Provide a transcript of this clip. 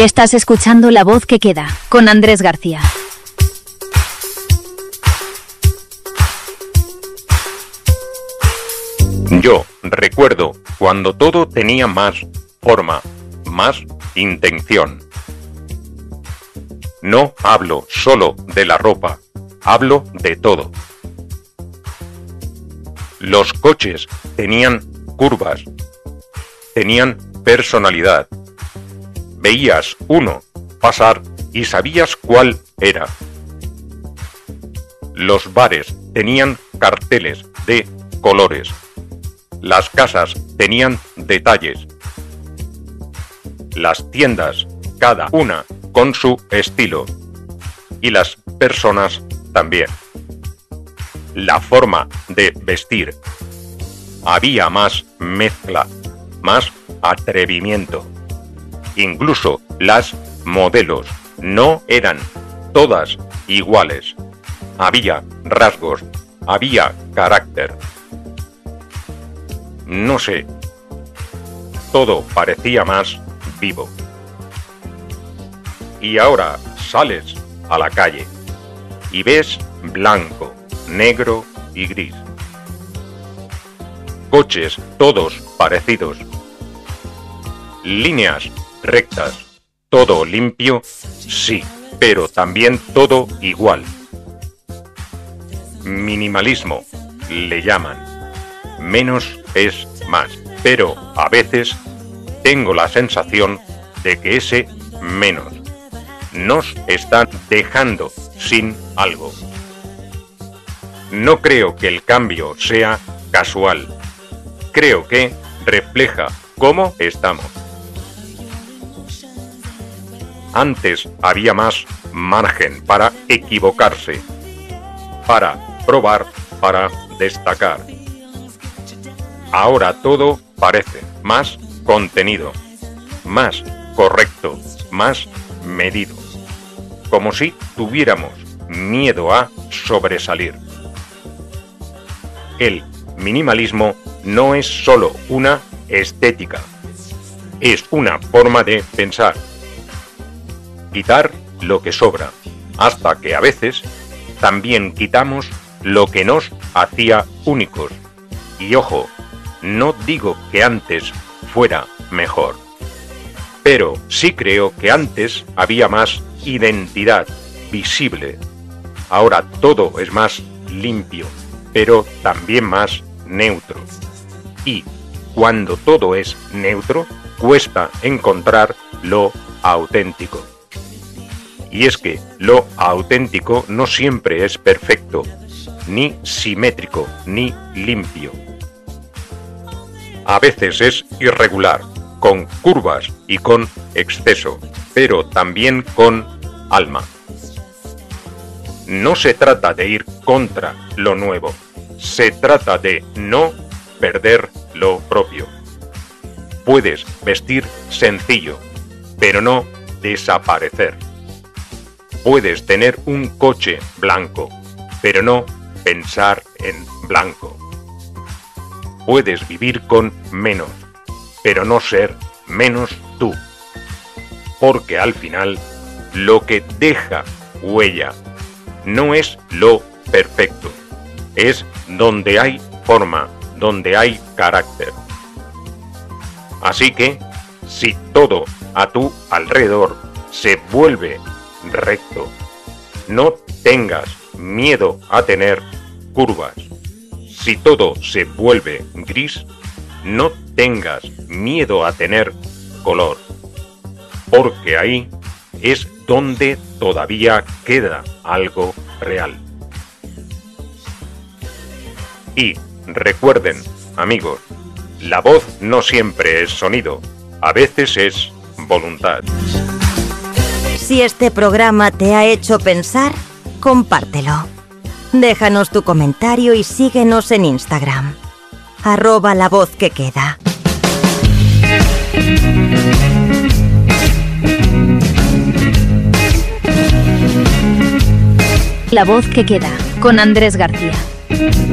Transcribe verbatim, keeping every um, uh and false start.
Estás escuchando La Voz que Queda, con Andrés García. Yo recuerdo cuando todo tenía más forma, más intención. No hablo solo de la ropa, hablo de todo. Los coches tenían curvas, tenían personalidad. Veías uno pasar y sabías cuál era. Los bares tenían carteles de colores. Las casas tenían detalles. Las tiendas, cada una con su estilo. Y las personas también. La forma de vestir. Había más mezcla, más atrevimiento. Incluso las modelos no eran todas iguales. Había rasgos, había carácter. No sé, todo parecía más vivo. Y ahora sales a la calle y ves blanco, negro y gris. Coches todos parecidos. Líneas rectas. Todo limpio, sí, pero también todo igual. Minimalismo, le llaman. Menos es más, pero a veces tengo la sensación de que ese menos nos está dejando sin algo. No creo que el cambio sea casual. Creo que refleja cómo estamos. Antes había más margen para equivocarse, para probar, para destacar. Ahora todo parece más contenido, más correcto, más medido. Como si tuviéramos miedo a sobresalir. El minimalismo no es solo una estética, es una forma de pensar. Quitar lo que sobra, hasta que a veces también quitamos lo que nos hacía únicos. Y ojo, no digo que antes fuera mejor, pero sí creo que antes había más identidad visible. Ahora todo es más limpio, pero también más neutro. Y cuando todo es neutro, cuesta encontrar lo auténtico. Y es que lo auténtico no siempre es perfecto, ni simétrico, ni limpio. A veces es irregular, con curvas y con exceso, pero también con alma. No se trata de ir contra lo nuevo, se trata de no perder lo propio. Puedes vestir sencillo, pero no desaparecer. Puedes tener un coche blanco, pero no pensar en blanco. Puedes vivir con menos, pero no ser menos tú. Porque al final, lo que deja huella no es lo perfecto, es donde hay forma, donde hay carácter. Así que, si todo a tu alrededor se vuelve recto, no tengas miedo a tener curvas. Si todo se vuelve gris, no tengas miedo a tener color, porque ahí es donde todavía queda algo real. Y recuerden, amigos, la voz no siempre es sonido, a veces es voluntad. Si este programa te ha hecho pensar, compártelo. Déjanos tu comentario y síguenos en Instagram. Arroba La Voz que Queda. La Voz que Queda, con Andrés García.